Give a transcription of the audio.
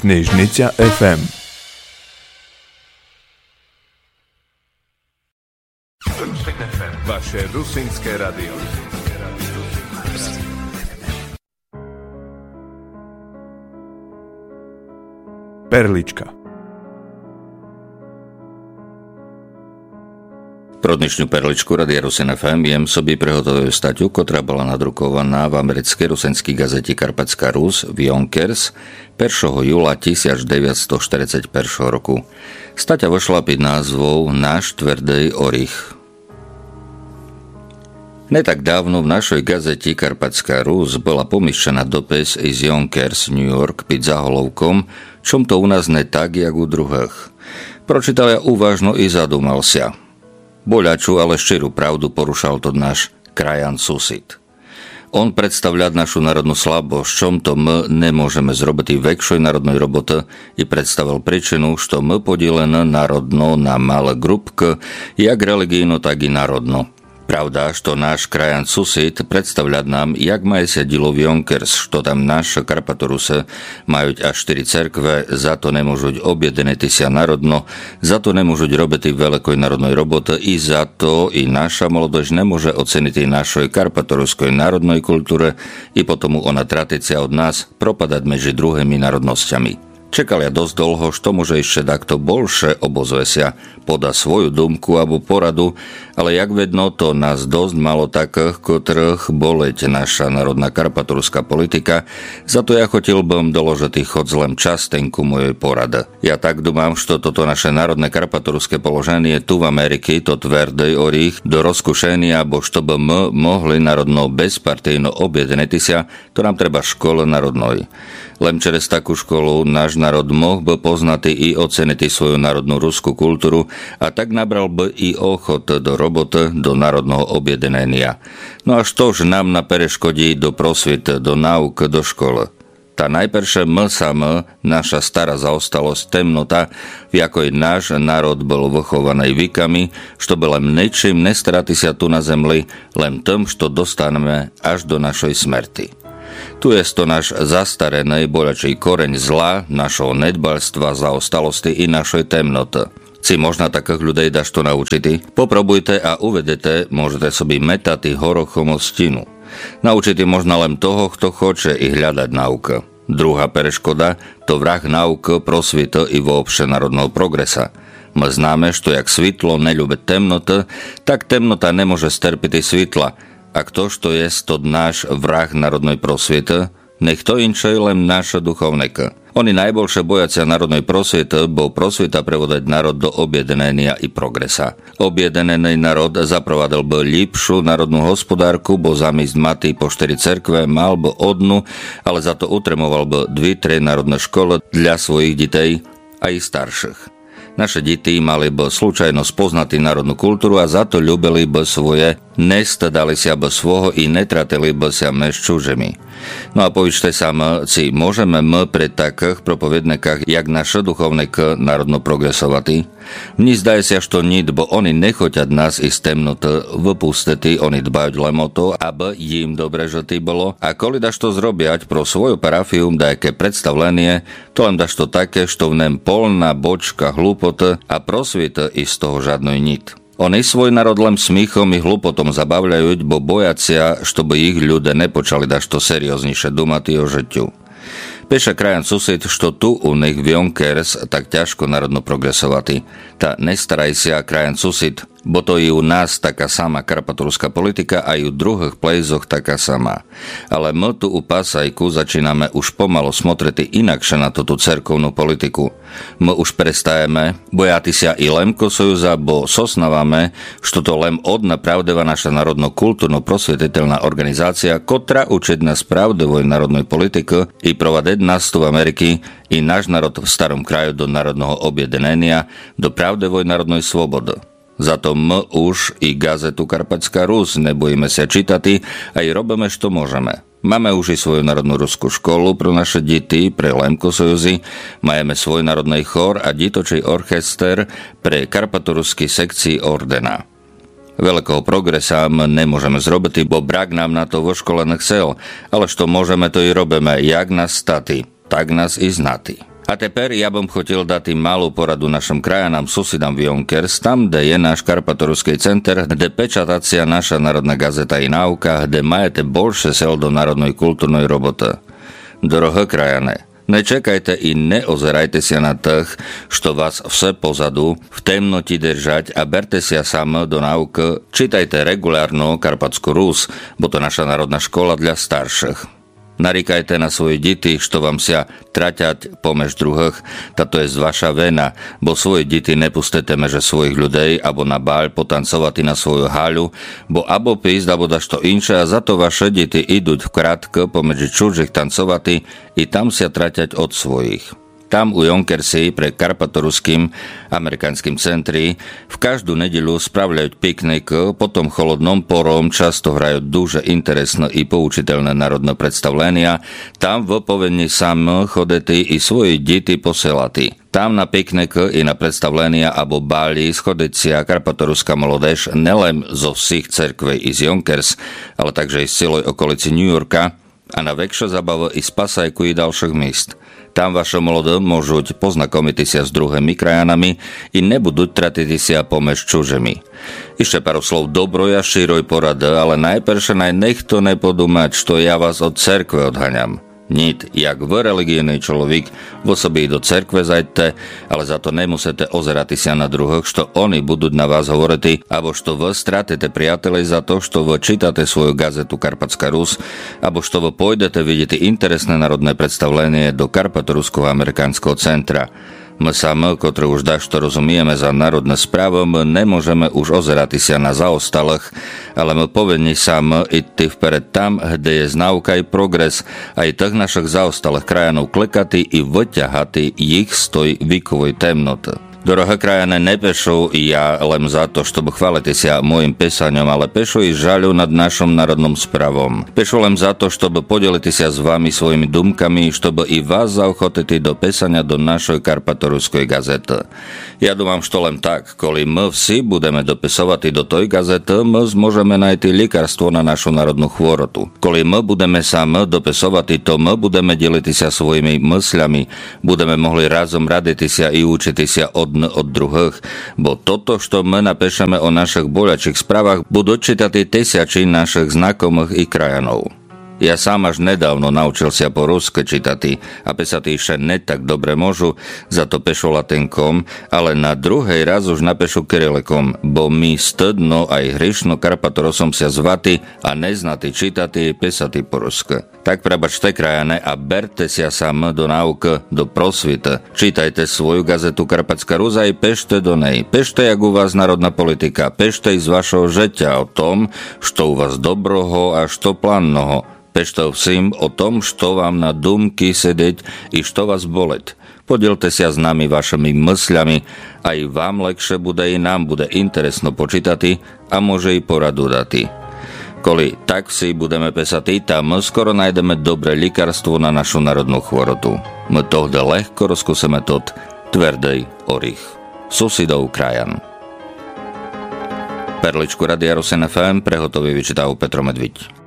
Knižnica FM. Vaše rusínske radio. Perlička. Pro dnešnú perličku Radia Rusin FM jem собі приготовив статтю, котра була надрукована в американській русинській газеті Карпатська Рус «Вьонкерс» 1. júla 1941 roku. Стаття вийшла під назвою «Наш твердий оріх». Не так давно в нашій газеті Карпатська Рус була поміщена допис із «Yonkers New York» під заголовком «Чом то у нас не так, як у других». Прочитав я уважно і задумався. Boľačú, ale ščirú pravdu porušal to náš krajan sused. On predstavľa našu národnú slabosť, čom to my nemôžeme zrobiť i väčšej národnej roboty i predstavil príčinu, što my podílené národno na malé grupky, jak religijno, tak i národno. Pravda, što náš krajan sused predstavľa nám, jak maje sa dilo v Yonkers, što tam naše Karpatoruse majú až 4 cerkve, za to nemôžu objednať sa národno, za to nemôžu robiť veľkoj národnej roboty i za to i naša mladož nemôže oceniť i našoj karpatoruskej národnej kultúre i potom ona tradícia od nás propadať medzi druhými národnosťami. Čekal ja dosť dlho, što môže ešte takto bolšie obozvesia, poda svoju dumku alebo poradu, ale jak vedno, to nás dosť malo takých, ktorých boleť naša národná karpatorská politika, za to ja chotil bym doložiť chod zlem častenku mojej porady. Ja tak dumám, što toto naše národné karpatorské položenie tu v Amerike, to tvrdý orích, do rozkušenia, bo što by my mohli národno bezpartijno objednať sa, to nám treba škola národnej. Len čerez takú školu náš národ mohl by poznať i oceniť svoju národnú ruskú kultúru a tak nabral by i ochot do roboty, do národného objednania. No a štož nám na pereškodí do prosvit, do náuk, do školy. Tá najperše naša stará zaostalosť, temnota, v jakoj náš národ bol vychovaný vykami, što by len ničím nestraty sa tu na zemli, len tým, što dostaneme až do našej smrti. Tu je to náš zastarený boľačí koreň zla, našho nedbalstva, zaostalosti i našej temnoty. Si možná takých ľudí daš to naučiť? Poprobujte a uvedete, môžete sobi metať horochom stinu. Naučiť možno len toho, kto chce i hľadať nauka. Druhá pereškoda, to vrah nauk, prosvita i vôbše národného progresa. My známe, što jak svitlo neľúbe temnoty, tak temnota nemôže sterpiť svitla. A kto što je to náš vrah národnej prosvety, nech to inčej len naša duchovneka. Oni najbolšie bojacia národnej prosvety, bo prosveta prevodať národ do objednenia i progresa. Objednený národ zaprovadal by lepšiu národnú hospodárku, bo zamíst matý po 4 cerkve mal by odnu, ale za to utremoval by 2-3 národné školy dla svojich detí a i starších. Naše deti mali by slučajno spoznať národnú kultúru a za to ľúbili by svoje, nestadali sa by svojho i netratili by sa mes čužimi. No a povičte sa si, môžeme my pri takých propovednikách, jak naše duchovník národno progresovati? Mni zdaje sa, što nit, bo oni nechoťať nás i z temnoty vypustiť, oni dbajú len o to, aby im dobre žitý bolo. A koli daš to zrobiať pro svoju parafiu, dajaké predstavlenie, to len daš to také, što v nem polná bočka hlúpoty a prosvita i z toho žádnej nit. Oni svoj národ len smíchom i hlupotom zabavľajú, bo bojacia, što by ich ľudia nepočali daš to serióznejšie dumať o žitiu. Píše krajan sused, što tu u nich v Yonkers tak ťažko národno progresovati. Ta nestaraj sa krajan sused, bo to i u nás taká sama karpatorská politika a i u druhých plejzoch taká sama. Ale my tu u Pasajku začíname už pomalo smotriti inakšie na tú cerkovnú politiku. My už prestajeme bojati sa i Lemko Sojuza, bo sosnávame, što to lem odna pravdeva naša národno-kultúrno-prosvietiteľná organizácia, kotra učiť nás pravdevoj národnej politiky i provadeť nás tu v Ameriky i náš národ v starom kraju do národného objednenia, do pravdevoj národnej svobody. Za to my už i gazetu Karpatská Rus nebojíme sa čítať a i robíme, što môžeme. Máme už i svoju národnú ruskú školu pre naše deti, pre Lemko Sojuzy, majeme svoj národný chor a ditočí orchester pre karpatoruský sekcii ordena. Veľkého progresa nemôžeme zrobiť, bo brak nám na to vo škole nechcel, ale što môžeme, to i robíme, jak nás staty, tak nás i znaty. A teper ja bym chotil dať malú poradu našim krajanám, susedám v Jonkers, tam, kde je náš Karpatoruský center, kde pečatácia naša národná gazeta i nauka, kde majete bolšie sel do národnej kultúrnej roboty. Dorohé krajane, nečekajte i neozerajte sa na tých, što vás vse pozadu v temnoti držať a berte sa sám do nauky. Čítajte regulárno Karpatskú Rus, bo to naša národná škola dla starších. Narikajte na svoje deti, što vám sa traťať pomeš druhých, tato je z vaša vena, bo svoje deti nepustete meže svojich ľudí, abo na báľ potancovať na svoju haľu, bo abo písť, abo dašto inše a za to vaše deti idúť v krátko pomedzi čudžích tancovati i tam sa traťať od svojich. Tam u Jonkersi pre Karpatoruským americkým centri v každú nedeľu spravľajú piknik, potom cholodnom porom často hrajú duže interesné i poučiteľné národné predstavlenia. Tam v povedni sam chodete i svoji deti posielati. Tam na piknik i na predstavlenia abo báli schodecia Karpatoruská mlodež nelen zo všich cerkvej i z Jonkers, ale takže i z celej okolici New Yorka a na väčšie zabavo i z Pasajku i ďalších míst. Tam vaše mladé môžu poznakomiti sa s druhými krajanami i nebudú tratiť sa pomeš čužemi. Ešte pár slov dobroja, široj porady, ale najprv nech to nepodumať, što ja vás od cerkve odhaňam. Nit, jak v religijný človek, v osobi do cerkve zajte, ale za to nemusíte ozerati sa na druhých, što oni budú na vás hovoriti, abo što vy stratite priateľi za to, što vy čítate svoju gazetu Karpatská Rus, abo što vy pôjdete vidieť interesné národné predstavlenie do Karpatoruského amerického centra. My sami, ktorí už dašto rozumieme za národné správy, my nemôžeme už ozerati sa na zaostalých, ale my povedni sami idti vpred tam, kde je znauka i progres, aj tých našich zaostalých krajanov klekati i vyťahati ich z tej výkovej temnoty. Dorohé krajane, nepešou ja len za to, što chválite sa mojim písaňom, ale pešou i žaľu nad našom národnom spravom. Pešou len za to, što podelite sa s vami svojimi dumkami, što i vás zaochotite do písania do našej Karpatoruskej gazety. Ja dúfam, što len tak, koli my vsi budeme dopisovať do tej gazety, my zmôžeme najti liekarstvo na našu národnú chôrotu. Koli my budeme sami dopisovať to, my budeme deliť sa svojimi mysľami, budeme mohli razom radiť sa i učiť sa od druhých, bo toto, što my napíšeme o našich boľačích správach, budú čítať tisíci našich znakomých i krajanov. Ja sám až nedávno naučil sa po rusky čítať a písať ešte ne tak dobre môžu, za to píšu latinkom, ale na druhej raz už napíšu kyrilikom, bo my stydno aj hrišno Karpatorosom sa zvati a neznati čítať i písať po rusky. Tak prebačte krajane a berte sa sám do nauky, do prosvity. Čítajte svoju gazetu Karpatská Rus a i pešte do nej. Pešte, jak u vás národná politika. Pešte z vašho žeťa o tom, što u vás dobroho a što plannoho. Pešte všim o tom, što vám na dumky sedieť i što vás boleť. Podielte sa s nami vašimi mysľami, aj vám lepšie bude i nám bude interesno počítať a môže i poradu dať. Koli tak si budeme písať, tam skoro nájdeme dobré liekarstvo na našu národnú chôrotu. My tohde lehko rozkuseme tot tvrdej orich. Susedov krajan. Perličku Radia Rosen FM prehotový vyčítal Petro Medviť.